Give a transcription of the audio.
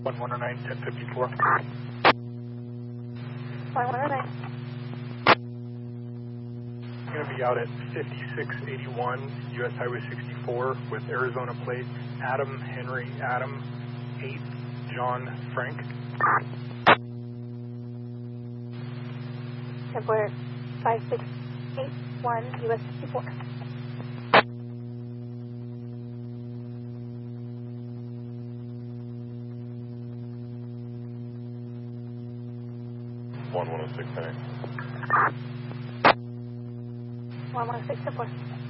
1109, 1054. 1109. I'm going to be out at 5681 US Highway 64 with Arizona plate Adam Henry Adam 8 John Frank. Airport 5681 US 64. One 106 1106 to 4.